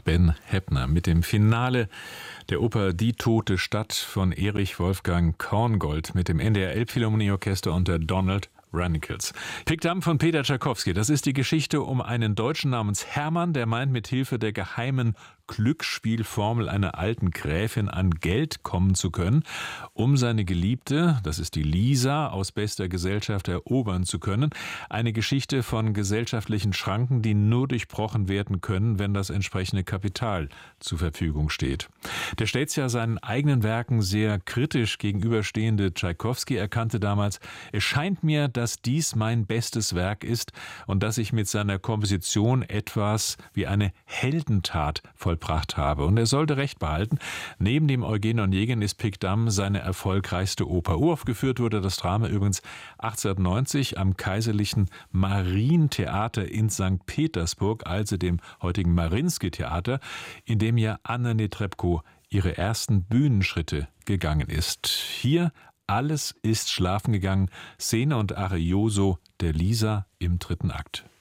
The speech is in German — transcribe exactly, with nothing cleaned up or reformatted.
Ben Heppner mit dem Finale der Oper Die tote Stadt von Erich Wolfgang Korngold mit dem N D R Elbphilharmonieorchester unter Donald Runnicles. Pickdamm von Peter Tschaikowski. Das ist die Geschichte um einen Deutschen namens Hermann, der meint, mit Hilfe der geheimen Glücksspielformel einer alten Gräfin an Geld kommen zu können, um seine Geliebte, das ist die Lisa, aus bester Gesellschaft erobern zu können. Eine Geschichte von gesellschaftlichen Schranken, die nur durchbrochen werden können, wenn das entsprechende Kapital zur Verfügung steht. Der stets ja seinen eigenen Werken sehr kritisch gegenüberstehende Tschaikowski erkannte damals: Es scheint mir, dass dies mein bestes Werk ist und dass ich mit seiner Komposition etwas wie eine Heldentat vollbracht habe. Und er sollte recht behalten. Neben dem Eugen Onegin ist Pickdamm seine erfolgreichste Oper. Uraufgeführt wurde das Drama übrigens achtzehnhundertneunzig am Kaiserlichen Marientheater in Sankt Petersburg, also dem heutigen Mariinsky-Theater, in dem ja Anna Netrebko ihre ersten Bühnenschritte gegangen ist. Hier Alles ist schlafen gegangen, Szene und Arioso der Lisa im dritten Akt.